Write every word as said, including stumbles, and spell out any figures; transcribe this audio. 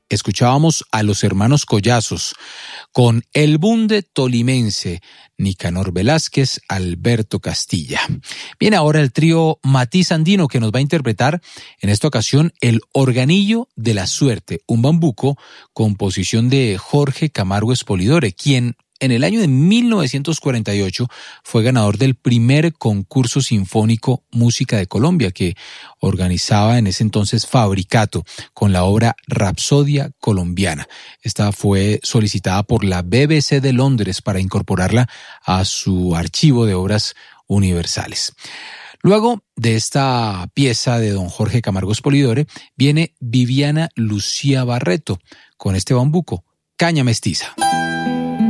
escuchábamos a los hermanos Collazos con El Bunde Tolimense, Nicanor Velázquez, Alberto Castilla. Viene ahora el trío Matiz Andino, que nos va a interpretar en esta ocasión El Organillo de la Suerte, un bambuco, composición de Jorge Camargo Espolidore, quien en el año de mil novecientos cuarenta y ocho fue ganador del primer concurso sinfónico Música de Colombia, que organizaba en ese entonces Fabricato con la obra Rapsodia Colombiana. Esta fue solicitada por la B B C de Londres para incorporarla a su archivo de obras universales. Luego de esta pieza de don Jorge Camargo Espolidore viene Viviana Lucía Barreto con este bambuco, Caña Mestiza.